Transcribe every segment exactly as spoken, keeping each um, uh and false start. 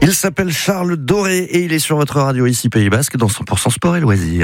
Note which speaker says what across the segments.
Speaker 1: Il s'appelle Charles Doré et il est sur votre radio ici Pays Basque dans cent pour cent sport et loisirs.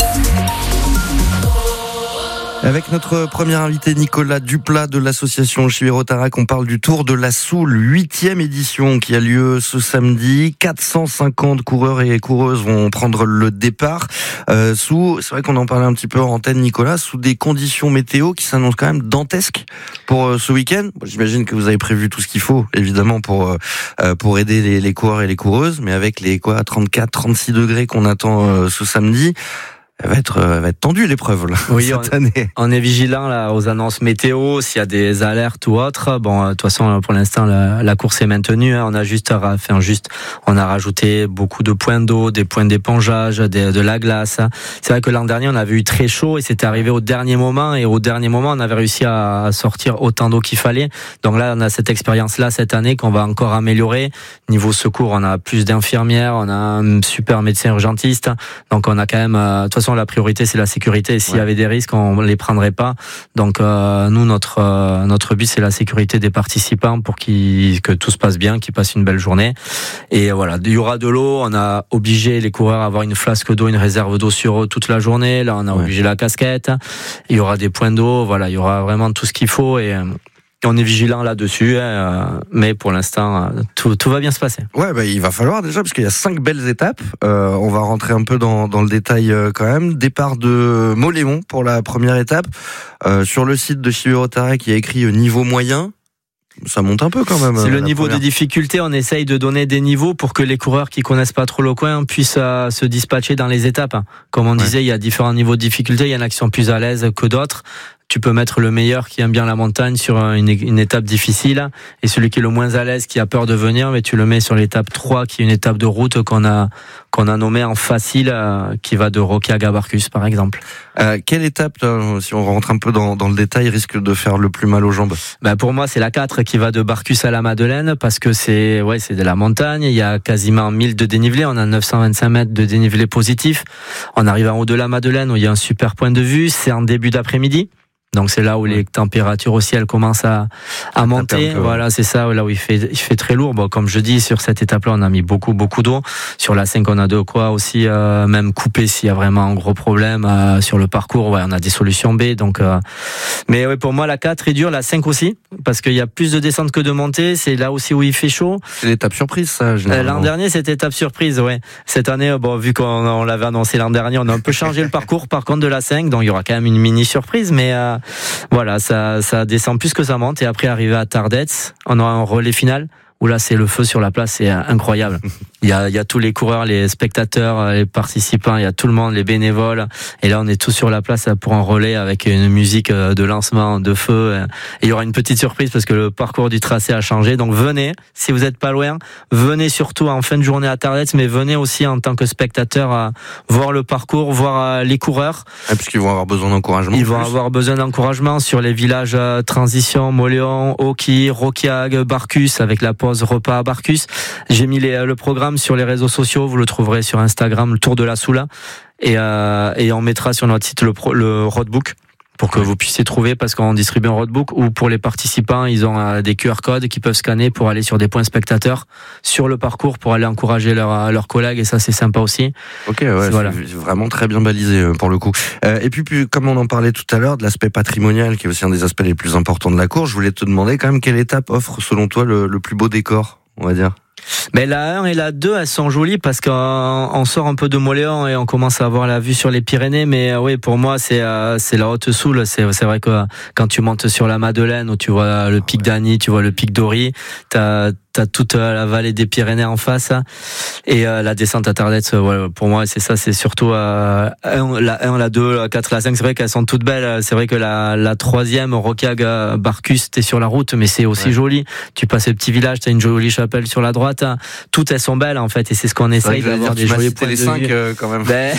Speaker 1: Avec notre premier invité Nicolas Duplat de l'association Chivero Tarac, on parle du Tour de la Soule, huitième édition qui a lieu ce samedi. quatre cent cinquante coureurs et coureuses vont prendre le départ. Euh, sous, c'est vrai qu'on en parlait un petit peu en antenne, Nicolas, sous des conditions météo qui s'annoncent quand même dantesques pour euh, ce week-end. Bon, j'imagine que vous avez prévu tout ce qu'il faut, évidemment, pour euh, pour aider les, les coureurs et les coureuses, mais avec les quoi, trente-quatre, trente-six degrés qu'on attend euh, ce samedi. Elle va être, elle va être tendue l'épreuve là,
Speaker 2: oui,
Speaker 1: cette
Speaker 2: on,
Speaker 1: année.
Speaker 2: On est vigilant là aux annonces météo, s'il y a des alertes ou autres. Bon, de toute façon, pour l'instant, la, la course est maintenue. Hein. On a juste, enfin juste, on a rajouté beaucoup de points d'eau, des points d'épongeage, de, de la glace. C'est vrai que l'an dernier, on avait eu très chaud et c'était arrivé au dernier moment. Et au dernier moment, on avait réussi à sortir autant d'eau qu'il fallait. Donc là, on a cette expérience-là cette année qu'on va encore améliorer. Niveau secours, on a plus d'infirmières, on a un super médecin urgentiste. Donc on a quand même, de toute façon, la priorité c'est la sécurité. S'il ouais. y avait des risques, on les prendrait pas. Donc euh, nous notre euh, notre but c'est la sécurité des participants pour qu'ils, que tout se passe bien, qu'ils passent une belle journée. Et voilà, il y aura de l'eau. On a obligé les coureurs à avoir une flasque d'eau, une réserve d'eau sur eux toute la journée. Là, on a ouais. obligé la casquette. Il y aura des points d'eau. Voilà, il y aura vraiment tout ce qu'il faut et on est vigilant là-dessus, hein, mais pour l'instant, tout, tout va bien se passer.
Speaker 1: Ouais, bah, il va falloir déjà, parce qu'il y a cinq belles étapes. Euh, on va rentrer un peu dans, dans le détail euh, quand même. Départ de Mauléon pour la première étape. Euh, sur le site de Chivero Tarac, il y a écrit euh, niveau moyen. Ça monte un peu quand même.
Speaker 2: C'est le niveau
Speaker 1: première.
Speaker 2: de difficulté. On essaye de donner des niveaux pour que les coureurs qui connaissent pas trop le coin puissent euh, se dispatcher dans les étapes. Comme on ouais. disait, il y a différents niveaux de difficulté. Il y en a qui sont plus à l'aise que d'autres. Tu peux mettre le meilleur qui aime bien la montagne sur une, une étape difficile et celui qui est le moins à l'aise, qui a peur de venir, mais tu le mets sur l'étape trois qui est une étape de route qu'on a qu'on a nommée en facile, euh, qui va de Roquiag à Barcus par exemple.
Speaker 1: Euh, quelle étape, là, si on rentre un peu dans, dans le détail, risque de faire le plus mal aux jambes?
Speaker 2: Ben pour moi c'est la quatre qui va de Barcus à la Madeleine parce que c'est ouais c'est de la montagne, il y a quasiment mille de dénivelé, on a neuf cent vingt-cinq mètres de dénivelé positif. On arrive en haut de la Madeleine où il y a un super point de vue, c'est en début d'après-midi. Donc c'est là où les températures aussi elles commencent à à monter. Voilà, c'est ça là où il fait il fait très lourd. Bon, comme je dis, sur cette étape-là, on a mis beaucoup beaucoup d'eau. Sur la cinq, on a de quoi aussi euh, même couper s'il y a vraiment un gros problème euh, sur le parcours. Ouais, on a des solutions B. Donc, euh... mais ouais, pour moi la quatre est dure, la cinq aussi, parce qu'il y a plus de descente que de montée. C'est là aussi où il fait chaud.
Speaker 1: C'est l'étape surprise, ça.
Speaker 2: Généralement. L'an dernier, c'était étape surprise. Ouais. Cette année, bon, vu qu'on on l'avait annoncé l'an dernier, on a un peu changé le parcours. Par contre, de la cinq, donc il y aura quand même une mini surprise, mais euh, voilà, ça, ça descend plus que ça monte. Et après, arrivé à Tardets, on aura un relais final où là, c'est le feu sur la place, c'est incroyable. Il y a, il y a tous les coureurs, les spectateurs, les participants, il y a tout le monde, les bénévoles. Et là, on est tous sur la place pour un relais avec une musique de lancement, de feu. Et il y aura une petite surprise parce que le parcours du tracé a changé. Donc venez, si vous n'êtes pas loin, venez surtout en fin de journée à Tardets, mais venez aussi en tant que spectateur à voir le parcours, voir les coureurs.
Speaker 1: Ah, puisqu'ils vont avoir besoin d'encouragement.
Speaker 2: Ils vont avoir besoin d'encouragement sur les villages Transition, Mauléon, Oki, Roquiag, Barcus, avec la pause repas à Barcus. J'ai mis les, le programme sur les réseaux sociaux, vous le trouverez sur Instagram, le Tour de la Soula, et, euh, et on mettra sur notre site le, pro, le roadbook pour que vous puissiez trouver, parce qu'on distribue un roadbook où pour les participants, ils ont euh, des Q R codes qu'ils peuvent scanner pour aller sur des points spectateurs sur le parcours pour aller encourager leurs leurs collègues, et ça c'est sympa aussi.
Speaker 1: Ok, ouais, c'est voilà. Vraiment très bien balisé pour le coup. Euh, et puis, puis comme on en parlait tout à l'heure de l'aspect patrimonial qui est aussi un des aspects les plus importants de la course, je voulais te demander quand même quelle étape offre selon toi le, le plus beau décor, on va dire.
Speaker 2: Mais la un et la deux, elles sont jolies parce qu'on sort un peu de Mauléon et on commence à avoir la vue sur les Pyrénées. Mais oui, pour moi, c'est c'est la Haute Soule. C'est c'est vrai que quand tu montes sur la Madeleine, où tu vois le pic d'Agny, tu vois le pic d'Ory, t'as t'as toute la vallée des Pyrénées en face, et euh, la descente à Tardets, ouais, pour moi c'est ça, c'est surtout euh, un, la un, la deux, la quatre, la cinq, c'est vrai qu'elles sont toutes belles. C'est vrai que la, la troisième, Roquiag, Barcus, t'es sur la route, mais c'est aussi ouais. joli. Tu passes le petit village, t'as une jolie chapelle sur la droite, toutes elles sont belles en fait, et c'est ce qu'on essaye d'avoir, des jolis points de vue.
Speaker 1: cinq euh, quand même.
Speaker 2: Ben,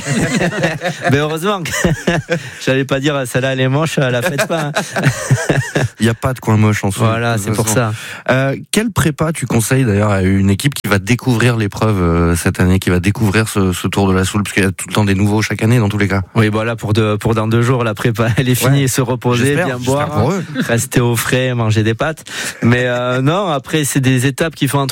Speaker 2: ben heureusement que j'allais pas dire celle-là elle est moche, la faites pas.
Speaker 1: Il y a pas de coin moche en soi.
Speaker 2: Voilà, c'est pour ça.
Speaker 1: Euh, quelle prépa tu conseilles d'ailleurs à une équipe qui va découvrir l'épreuve euh, cette année, qui va découvrir ce, ce Tour de la Soule, parce qu'il y a tout le temps des nouveaux chaque année dans tous les cas.
Speaker 2: Oui, voilà, pour de, pour dans deux jours la prépa elle est finie, ouais. Se reposer, j'espère, bien boire,
Speaker 1: pour eux.
Speaker 2: Rester au frais, manger des pâtes. Mais euh, non, après c'est des étapes qui font entre dix et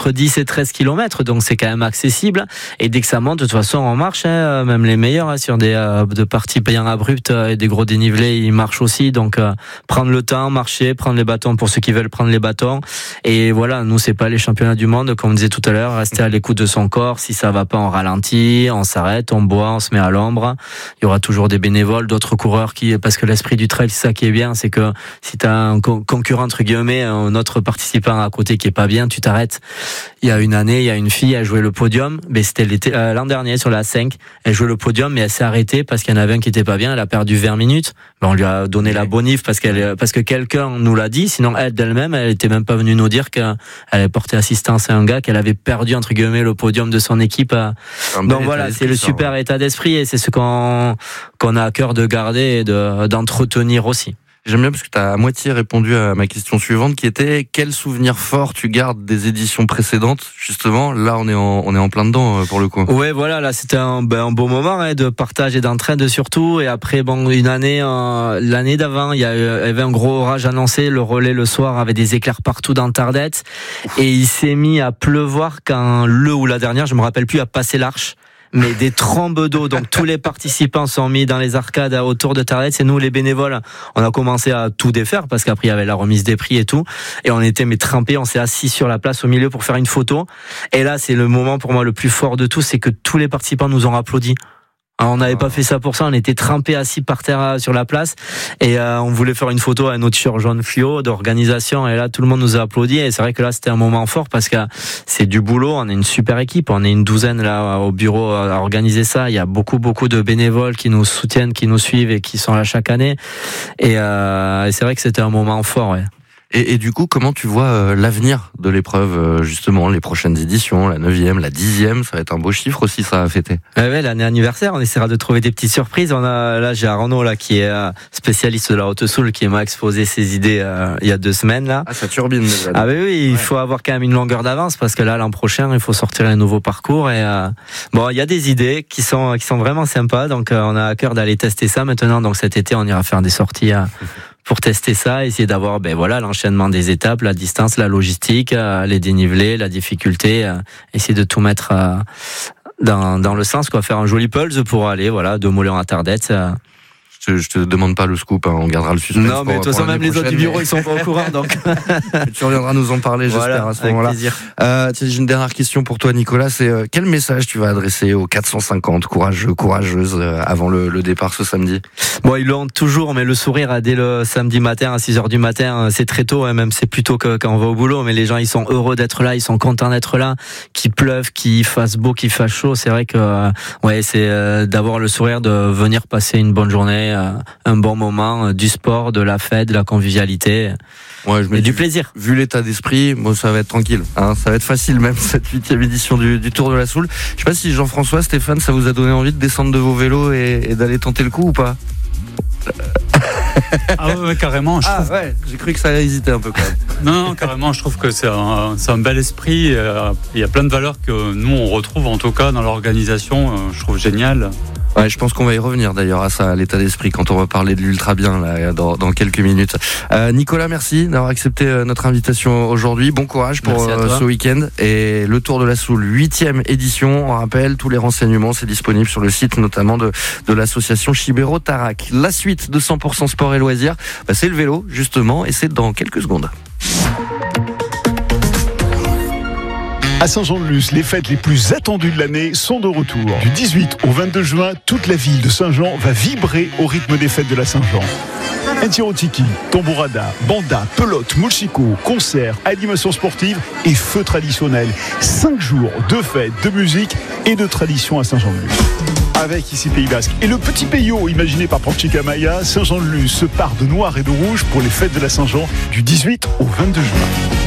Speaker 2: treize kilomètres, donc c'est quand même accessible. Et dès que ça monte, de toute façon, on marche, hein, même les meilleurs, hein, sur des euh, de parties bien abruptes et des gros dénivelés, ils marchent aussi. Donc, euh, prendre le temps, marcher, prendre les bâtons pour ceux qui veulent prendre les bâtons. Et voilà, nous, c'est pas les championnats du monde, comme on disait tout à l'heure, rester à l'écoute de son corps. Si ça va pas, on ralentit, on s'arrête, on boit, on se met à l'ombre. Il y aura toujours des bénévoles, d'autres coureurs qui, parce que l'esprit du trail, c'est ça qui est bien, c'est que si t'as un concurrent, entre guillemets, un autre participant à côté qui est pas bien, tu t'arrêtes. Il y a une année, il y a une fille, elle jouait le podium, mais c'était l'été, euh, l'an dernier sur la cinq, elle jouait le podium, mais elle s'est arrêtée parce qu'il y en avait un qui était pas bien, elle a perdu vingt minutes. Ben, on lui a donné la bonif parce qu'elle, parce que quelqu'un nous l'a dit, sinon elle d'elle-même, elle était même pas venue nous dire qu'elle avait porté assistance à un gars, qu'elle avait perdu, entre guillemets, le podium de son équipe. Donc voilà, c'est le super état d'esprit et c'est ce qu'on, qu'on a à cœur de garder et de, d'entretenir aussi.
Speaker 1: J'aime bien parce que tu as à moitié répondu à ma question suivante qui était quel souvenir fort tu gardes des éditions précédentes. Justement, là on est en, on est en plein dedans pour le coup.
Speaker 2: Ouais, voilà, là c'était un, ben, un beau moment hein, de partage et d'entraide surtout. Et après, bon, une année, euh, l'année d'avant, il y, a, il y avait un gros orage annoncé. Le relais le soir avait des éclairs partout dans Tardette et il s'est mis à pleuvoir quand le ou la dernière, je me rappelle plus, a passé l'Arche. Mais des trombes d'eau, donc tous les participants sont mis dans les arcades autour de Tardette. C'est nous les bénévoles, on a commencé à tout défaire parce qu'après il y avait la remise des prix et tout, et on était mais trempés, on s'est assis sur la place au milieu pour faire une photo. Et là c'est le moment pour moi le plus fort de tout, c'est que tous les participants nous ont applaudi. Alors, on n'avait pas fait ça pour ça, on était trempés assis par terre sur la place et euh, on voulait faire une photo à notre t-shirt jaune fluo d'organisation et là tout le monde nous a applaudi et c'est vrai que là c'était un moment fort parce que c'est du boulot, on est une super équipe, on est une douzaine là au bureau à organiser ça, il y a beaucoup beaucoup de bénévoles qui nous soutiennent, qui nous suivent et qui sont là chaque année et, euh, et c'est vrai que c'était un moment fort, ouais.
Speaker 1: Et, et du coup, comment tu vois euh, l'avenir de l'épreuve, euh, justement, les prochaines éditions, la neuvième, la dixième, ça va être un beau chiffre aussi, ça à fêter.
Speaker 2: Ouais, ouais, l'année anniversaire, on essaiera de trouver des petites surprises. On a, là, j'ai Arnaud, là, qui est euh, spécialiste de la Haute-Soule, qui m'a exposé ses idées euh, il y a deux semaines, là.
Speaker 1: Ah, ça turbine, déjà.
Speaker 2: Ah, oui, oui, il ouais. faut avoir quand même une longueur d'avance, parce que là, l'an prochain, il faut sortir un nouveau parcours et, euh, bon, il y a des idées qui sont, qui sont vraiment sympas, donc, euh, on a à cœur d'aller tester ça maintenant. Donc, cet été, on ira faire des sorties, euh, pour tester ça, essayer d'avoir ben voilà l'enchaînement des étapes, la distance, la logistique, euh, les dénivelés, la difficulté, euh, essayer de tout mettre euh, dans dans le sens quoi, faire un joli pulse pour aller voilà de Moulins à Tardette. Euh,
Speaker 1: Je te, je te demande pas le scoop, hein, on gardera le suspense.
Speaker 2: Non, mais de toute façon, même les autres du bureau,
Speaker 1: mais...
Speaker 2: ils sont pas au courant, donc.
Speaker 1: Tu reviendras nous en parler, j'espère, voilà, à ce moment-là. Euh, j'ai une dernière question pour toi, Nicolas. C'est euh, quel message tu vas adresser aux quatre cent cinquante courageux, courageuses euh, avant le, le départ ce samedi?
Speaker 2: Bon, ils l'ont toujours, mais le sourire dès le samedi matin à six heures du matin, c'est très tôt, hein, même c'est plus tôt que quand on va au boulot, mais les gens, ils sont heureux d'être là, ils sont contents d'être là, qu'il pleuve, qu'il fasse beau, qu'il fasse chaud. C'est vrai que, euh, ouais, c'est euh, d'avoir le sourire, de venir passer une bonne journée, euh, un bon moment, du sport, de la fête, de la convivialité,
Speaker 1: ouais, je me
Speaker 2: et
Speaker 1: dis,
Speaker 2: du plaisir.
Speaker 1: Vu l'état d'esprit, bon, ça va être tranquille, hein, ça va être facile même cette huitième édition du, du Tour de la Soule. Je sais pas si Jean-François, Stéphane, ça vous a donné envie de descendre de vos vélos et, et d'aller tenter le coup ou pas?
Speaker 3: Ah ouais, carrément. Je
Speaker 1: ah
Speaker 3: trouve...
Speaker 1: ouais, j'ai cru que ça allait hésiter un peu quand même.
Speaker 3: Non, non, carrément, je trouve que c'est un, c'est un bel esprit. Euh, il y a plein de valeurs que nous, on retrouve en tout cas dans l'organisation. Euh, je trouve génial.
Speaker 1: Ouais, je pense qu'on va y revenir d'ailleurs à ça, à l'état d'esprit, quand on va parler de l'ultra bien là, dans, dans quelques minutes. Euh, Nicolas, merci d'avoir accepté notre invitation aujourd'hui. Bon courage pour euh, ce week-end et le Tour de la Soule, huitième édition. On rappelle, tous les renseignements, c'est disponible sur le site notamment de, de l'association Chibero Tarac. La suite de cent pour cent sport et loisirs, bah, c'est le vélo justement et c'est dans quelques secondes.
Speaker 4: À Saint-Jean-de-Luz, les fêtes les plus attendues de l'année sont de retour. Du dix-huit au vingt-deux juin, toute la ville de Saint-Jean va vibrer au rythme des fêtes de la Saint-Jean. Entirotiki, tambourada, banda, pelote, mulchico, concerts, animations sportives et feux traditionnels. Cinq jours de fêtes, de musique et de tradition à Saint-Jean-de-Luz. Avec ici Pays Basque et le petit Peyo imaginé par Panchika Maya, Saint-Jean-de-Luz se part de noir et de rouge pour les fêtes de la Saint-Jean du dix-huit au vingt-deux juin.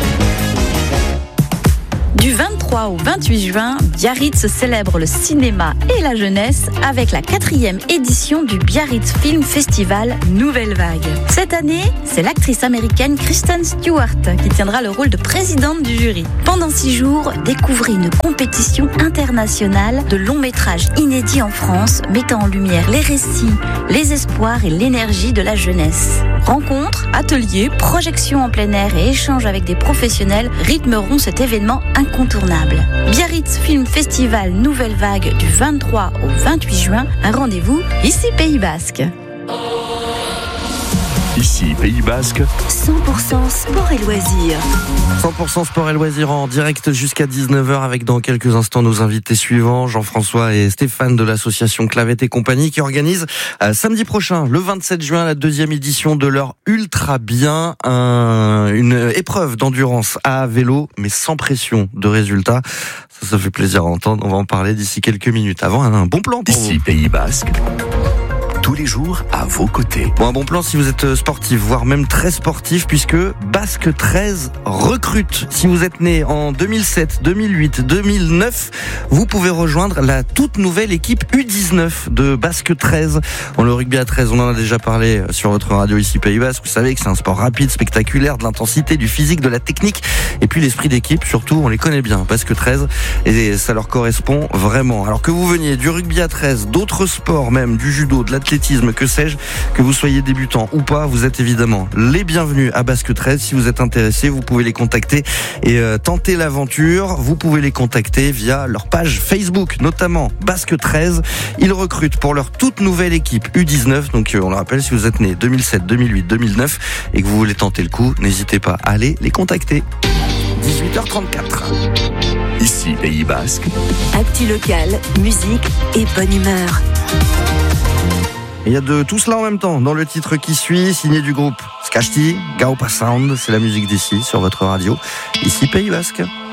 Speaker 5: Du vingt-trois au vingt-huit juin, Biarritz célèbre le cinéma et la jeunesse avec la quatrième édition du Biarritz Film Festival Nouvelle Vague. Cette année, c'est l'actrice américaine Kristen Stewart qui tiendra le rôle de présidente du jury. Pendant six jours, découvrez une compétition internationale de longs métrages inédits en France, mettant en lumière les récits, les espoirs et l'énergie de la jeunesse. Rencontres, ateliers, projections en plein air et échanges avec des professionnels rythmeront cet événement incontournables. Biarritz Film Festival Nouvelle Vague du vingt-trois au vingt-huit juin. Un rendez-vous ici Pays Basque.
Speaker 6: Ici, Pays Basque,
Speaker 7: cent pour cent sport et loisirs.
Speaker 1: cent pour cent sport et loisirs en direct jusqu'à dix-neuf heures avec dans quelques instants nos invités suivants, Jean-François et Stéphane de l'association Clavette et compagnie qui organise euh, samedi prochain, le vingt-sept juin, la deuxième édition de leur Ultra Bien, un, une épreuve d'endurance à vélo mais sans pression de résultats. Ça, ça fait plaisir à entendre. On va en parler d'ici quelques minutes. Avant, un, un bon plan pour
Speaker 6: ici,
Speaker 1: vous.
Speaker 6: Pays Basque. Tous les jours à vos côtés.
Speaker 1: Bon, un bon plan si vous êtes sportif, voire même très sportif, puisque Basque treize recrute. Si vous êtes né en deux mille sept, deux mille huit, deux mille neuf, vous pouvez rejoindre la toute nouvelle équipe U dix-neuf de Basque treize. Bon, le rugby à treize, on en a déjà parlé sur votre radio ici Pays Basque. Vous savez que c'est un sport rapide, spectaculaire, de l'intensité, du physique, de la technique, et puis l'esprit d'équipe, surtout, on les connaît bien, Basque treize, et ça leur correspond vraiment. Alors que vous veniez du rugby à treize, d'autres sports même, du judo, de l'athlétisme, que sais-je, que vous soyez débutant ou pas, vous êtes évidemment les bienvenus à Basque treize. Si vous êtes intéressé, vous pouvez les contacter et euh, tenter l'aventure. Vous pouvez les contacter via leur page Facebook, notamment Basque treize. Ils recrutent pour leur toute nouvelle équipe U dix-neuf. Donc euh, on le rappelle, si vous êtes né deux mille sept, deux mille huit, deux mille neuf et que vous voulez tenter le coup, n'hésitez pas à aller les contacter. dix-huit heures trente-quatre.
Speaker 6: Ici, Pays Basque.
Speaker 7: Actu local, musique et bonne humeur.
Speaker 1: Il y a de tout cela en même temps dans le titre qui suit, signé du groupe Skashti, Gaupa Sound, c'est la musique d'ici sur votre radio, ici Pays Basque.